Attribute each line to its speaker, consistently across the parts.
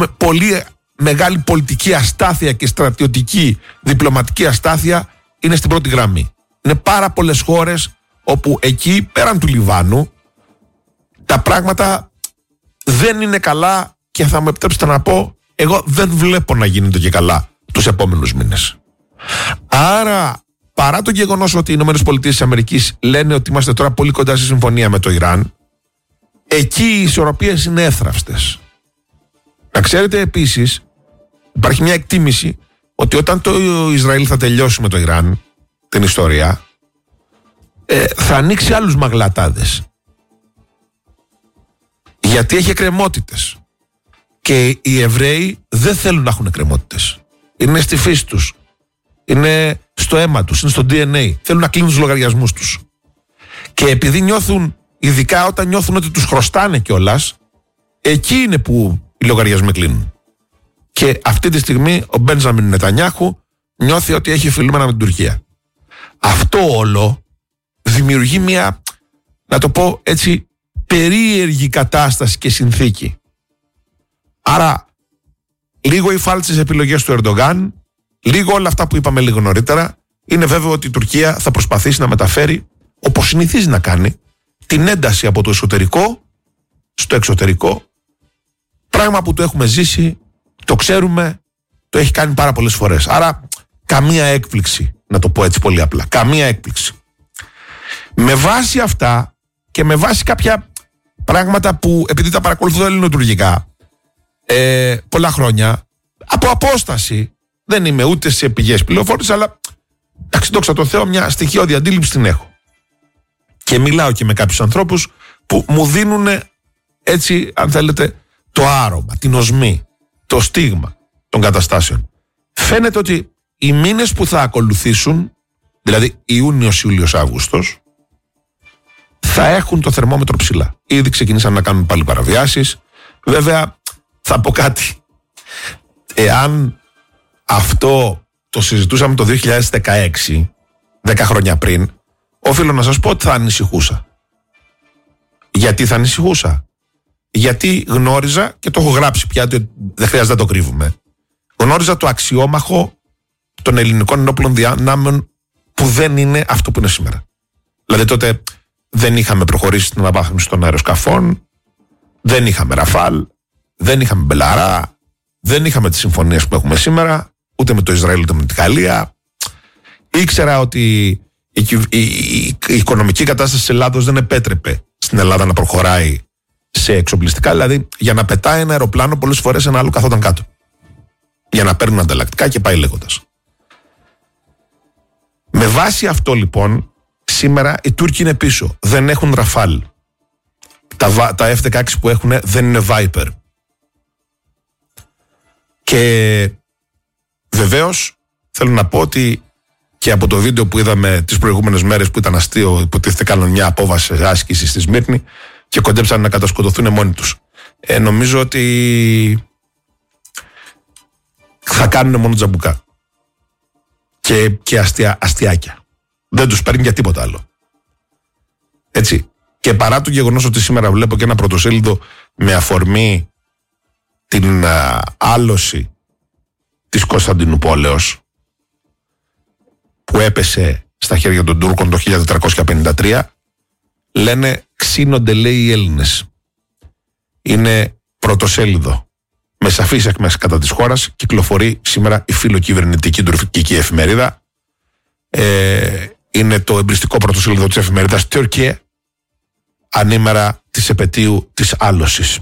Speaker 1: έχουμε πολύ μεγάλη πολιτική αστάθεια και στρατιωτική διπλωματική αστάθεια είναι στην πρώτη γραμμή. Είναι πάρα πολλές χώρες όπου εκεί πέραν του Λιβάνου τα πράγματα δεν είναι καλά και θα μου επιτρέψετε να πω, εγώ δεν βλέπω να γίνεται και καλά τους επόμενους μήνες. Άρα, παρά το γεγονός ότι οι ΗΠΑ λένε ότι είμαστε τώρα πολύ κοντά στη συμφωνία με το Ιράν, εκεί οι ισορροπίες είναι εύθραυστες. Να ξέρετε επίσης, υπάρχει μια εκτίμηση ότι όταν το Ισραήλ θα τελειώσει με το Ιράν την ιστορία, θα ανοίξει άλλους μαγλατάδες. Γιατί έχει εκκρεμότητες. Και οι Εβραίοι δεν θέλουν να έχουν εκκρεμότητες. Είναι στη φύση τους. Είναι στο αίμα τους, είναι στο DNA. Θέλουν να κλείνουν τους λογαριασμούς τους. Και επειδή νιώθουν, ειδικά όταν νιώθουν ότι τους χρωστάνε κιόλας, εκεί είναι που οι λογαριασμοί κλείνουν. Και αυτή τη στιγμή ο Μπέντζαμιν Νετανιάχου νιώθει ότι έχει φιλούμενα με την Τουρκία. Αυτό όλο δημιουργεί μια, να το πω έτσι, περίεργη κατάσταση και συνθήκη. Άρα, λίγο οι φάλτσες επιλογές του Ερντογάν, λίγο όλα αυτά που είπαμε λίγο νωρίτερα, είναι βέβαιο ότι η Τουρκία θα προσπαθήσει να μεταφέρει, όπως συνηθίζει να κάνει, την ένταση από το εσωτερικό στο εξωτερικό, πράγμα που το έχουμε ζήσει, το ξέρουμε, το έχει κάνει πάρα πολλές φορές. Άρα, καμία έκπληξη, να το πω έτσι πολύ απλά, καμία έκπληξη. Με βάση αυτά και με βάση κάποια πράγματα που, επειδή τα παρακολουθώ ελληνοτουρκικά πολλά χρόνια, από απόσταση, δεν είμαι ούτε σε πηγές πληροφόρησης, αλλά εντάξει, δόξα τω Θεώ, μια στοιχειώδη αντίληψη την έχω. Και μιλάω και με κάποιους ανθρώπους που μου δίνουν έτσι, αν θέλετε, το άρωμα, την οσμή, το στίγμα των καταστάσεων. Φαίνεται ότι οι μήνες που θα ακολουθήσουν, δηλαδή Ιούνιος, Ιούλιος, Αύγουστος, θα έχουν το θερμόμετρο ψηλά. Ήδη ξεκινήσαν να κάνουν πάλι παραβιάσεις. Βέβαια, θα πω κάτι. Εάν αυτό το συζητούσαμε το 2016, 10 χρόνια πριν, οφείλω να σας πω ότι θα ανησυχούσα. Γιατί θα ανησυχούσα? Γιατί γνώριζα, και το έχω γράψει πια, δεν χρειάζεται να το κρύβουμε, γνώριζα το αξιόμαχο των ελληνικών ενόπλων δυνάμεων που δεν είναι αυτό που είναι σήμερα. Δηλαδή τότε δεν είχαμε προχωρήσει στην αναβάθμιση των αεροσκαφών, δεν είχαμε Ραφάλ, δεν είχαμε Μπελαρά, δεν είχαμε τις συμφωνίες που έχουμε σήμερα, ούτε με το Ισραήλ ούτε με τη Γαλλία. Ήξερα ότι η οικονομική κατάσταση της Ελλάδος δεν επέτρεπε στην Ελλάδα να προχωράει σε εξοπλιστικά. Δηλαδή, για να πετάει ένα αεροπλάνο, πολλές φορές ένα άλλο καθόταν κάτω. Για να παίρνουν ανταλλακτικά και πάει λέγοντας. Με βάση αυτό λοιπόν, σήμερα οι Τούρκοι είναι πίσω. Δεν έχουν Ραφάλ. Τα F-16 που έχουν δεν είναι Viper. Και βεβαίως θέλω να πω ότι και από το βίντεο που είδαμε τις προηγούμενες μέρες που ήταν αστείο, υποτίθεται κάνουν μια απόβαση άσκηση στη Σμύρνη και κοντέψαν να κατασκοτωθούν μόνοι τους. Νομίζω ότι θα κάνουν μόνο τζαμπουκά και αστιάκια. Δεν τους παίρνει για τίποτα άλλο. Έτσι. Και παρά το γεγονός ότι σήμερα βλέπω και ένα πρωτοσέλιδο με αφορμή την άλωση της Κωνσταντινούπολεως που έπεσε στα χέρια των Τούρκων το 1453, λένε ξύνονται, λέει, οι Έλληνες. Είναι πρωτοσέλιδο με σαφείς εκμές κατά της χώρας. Κυκλοφορεί σήμερα η φιλοκυβερνητική τουρκική εφημερίδα. Είναι το εμπριστικό πρωτοσέλιδο της εφημερίδας Τουρκία, ανήμερα της επετείου της άλωσης.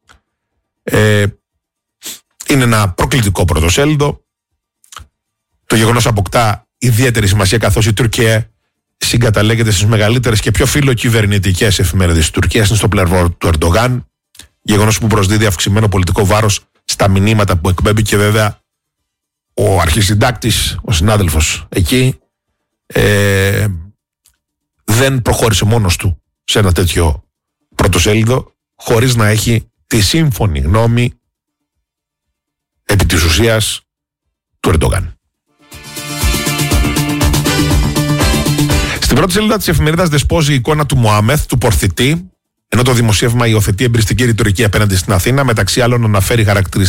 Speaker 1: Είναι ένα προκλητικό πρωτοσέλιδο. Το γεγονός αποκτά ιδιαίτερη σημασία καθώς η Τουρκία συγκαταλέγεται στις μεγαλύτερες και πιο φιλοκυβερνητικές εφημερίδες της Τουρκίας. Είναι στο πλευρό του Ερντογάν. Γεγονός που προσδίδει αυξημένο πολιτικό βάρος στα μηνύματα που εκπέμπει, και βέβαια ο αρχισυντάκτης, ο συνάδελφος εκεί, δεν προχώρησε μόνος του σε ένα τέτοιο πρωτοσέλιδο χωρίς να έχει τη σύμφωνη γνώμη επί της ουσίας του Ερντογάν. Στην πρώτη σελίδα της εφημερίδας δεσπόζει η εικόνα του Μωάμεθ, του πορθητή, ενώ το δημοσίευμα υιοθετεί εμπριστική ρητορική απέναντι στην Αθήνα, μεταξύ άλλων αναφέρει χαρακτηριστικά